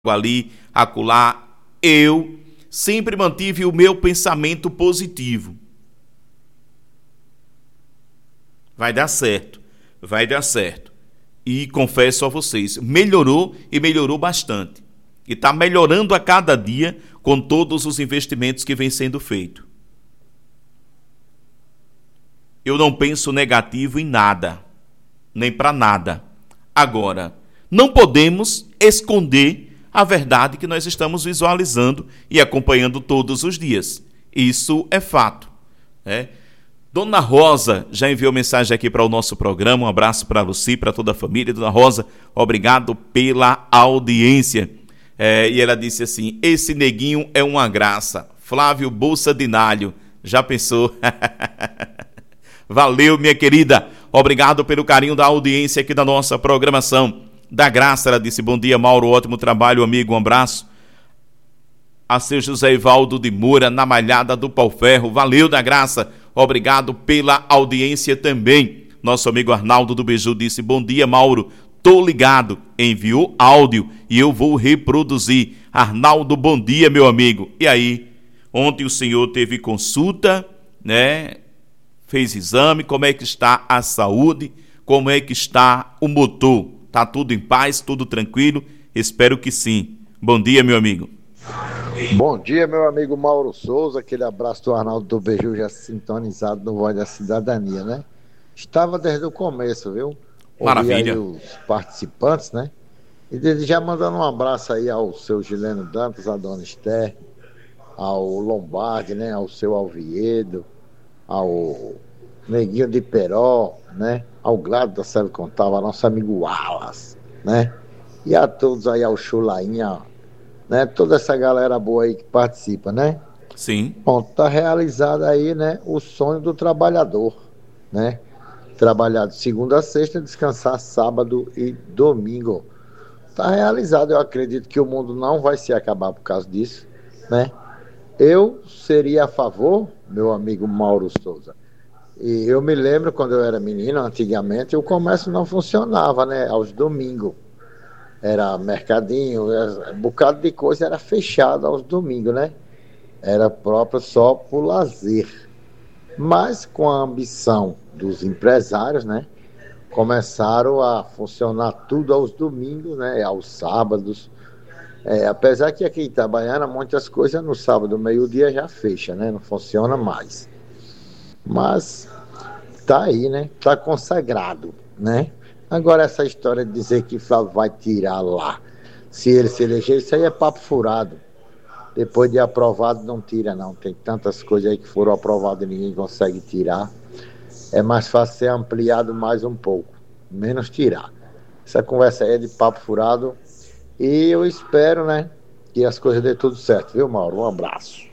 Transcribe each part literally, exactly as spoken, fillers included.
ali, acolá. Eu sempre mantive o meu pensamento positivo. Vai dar certo, vai dar certo. E confesso a vocês, melhorou e melhorou bastante. E está melhorando a cada dia com todos os investimentos que vêm sendo feitos. Eu não penso negativo em nada, nem para nada. Agora, não podemos esconder a verdade que nós estamos visualizando e acompanhando todos os dias. Isso é fato, né? Dona Rosa já enviou mensagem aqui para o nosso programa. Um abraço para a Luci, para toda a família. Dona Rosa, obrigado pela audiência. É, e ela disse assim: esse neguinho é uma graça. Flávio Bolsa de Nalho. Já pensou? Valeu, minha querida. Obrigado pelo carinho da audiência aqui da nossa programação. Da Graça, ela disse: bom dia, Mauro, ótimo trabalho, amigo, um abraço. A seu José Ivaldo de Moura, na Malhada do Pau-Ferro. Valeu, da Graça. Obrigado pela audiência também. Nosso amigo Arnaldo do Beiju disse: bom dia, Mauro, tô ligado. Enviou áudio e eu vou reproduzir. Arnaldo, bom dia, meu amigo. E aí, ontem o senhor teve consulta, né? Fez exame, como é que está a saúde? Como é que está o motor? Tá tudo em paz, tudo tranquilo? Espero que sim. Bom dia, meu amigo. Bom dia, meu amigo Mauro Souza. Aquele abraço do Arnaldo do Beiju, já sintonizado no Voz da Cidadania, né? Estava desde o começo, viu? Maravilha. Ouvi aí os participantes, né? E desde já mandando um abraço aí ao seu Gileno Dantas, à dona Esther, ao Lombardi, né? Ao seu Alviedo, ao Neguinho de Peró, né? Ao Glado da Sérvia Contava, ao nosso amigo Wallace, né? E a todos aí, ao Chulainha, né? Toda essa galera boa aí que participa, né? Sim. Bom, tá realizado aí, né? O sonho do trabalhador, né? Trabalhar de segunda a sexta, descansar sábado e domingo. Tá realizado. Eu acredito que o mundo não vai se acabar por causa disso, né? Eu seria a favor, meu amigo Mauro Souza. E eu me lembro quando eu era menino, antigamente, o comércio não funcionava, né? Aos domingos. Era mercadinho, era, um bocado de coisa era fechado aos domingos, né? Era próprio só por lazer. Mas com a ambição dos empresários, né? Começaram a funcionar tudo aos domingos, né? Aos sábados. É, apesar que aqui em Itabaiana, muitas coisas no sábado, meio-dia já fecha, né? Não funciona mais. Mas tá aí, né? Tá consagrado, né? Agora essa história de dizer que Flávio vai tirar lá, se ele se eleger, isso aí é papo furado. Depois de aprovado não tira não, tem tantas coisas aí que foram aprovadas e ninguém consegue tirar. É mais fácil ser ampliado mais um pouco, menos tirar. Essa conversa aí é de papo furado e eu espero, né, que as coisas dê tudo certo, viu, Mauro? Um abraço.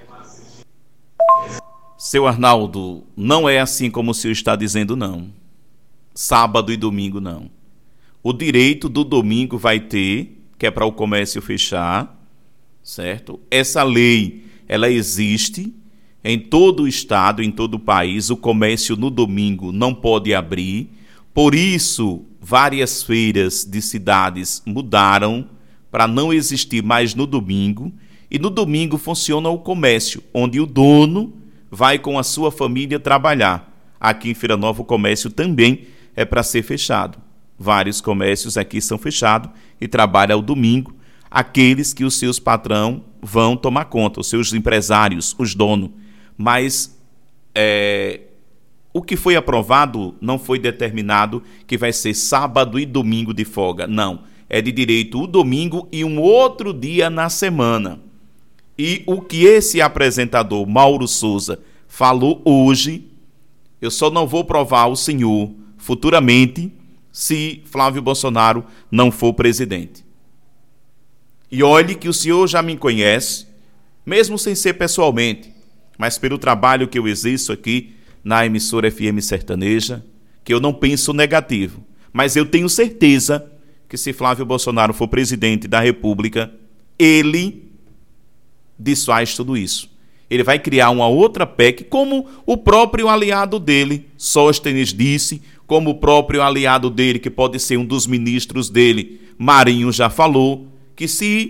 Seu Arnaldo, não é assim como o senhor está dizendo, não. Sábado e domingo, não. O direito do domingo vai ter, que é para o comércio fechar, certo? Essa lei, ela existe em todo o estado, em todo o país. O comércio no domingo não pode abrir. Por isso, várias feiras de cidades mudaram para não existir mais no domingo. E no domingo funciona o comércio, onde o dono vai com a sua família trabalhar. Aqui em Feira Nova o comércio também é para ser fechado. Vários comércios aqui são fechados e trabalham ao domingo aqueles que os seus patrão vão tomar conta, os seus empresários, os donos. Mas é, o que foi aprovado não foi determinado que vai ser sábado e domingo de folga. Não, é de direito o domingo e um outro dia na semana. E o que esse apresentador, Mauro Souza, falou hoje, eu só não vou provar ao senhor futuramente se Flávio Bolsonaro não for presidente. E olhe que o senhor já me conhece, mesmo sem ser pessoalmente, mas pelo trabalho que eu exerço aqui na emissora F M Sertaneja, que eu não penso negativo. Mas eu tenho certeza que se Flávio Bolsonaro for presidente da República, ele desfaz tudo isso. Ele vai criar uma outra P E C, como o próprio aliado dele, Sóstenes, disse, como o próprio aliado dele, que pode ser um dos ministros dele, Marinho, já falou, que se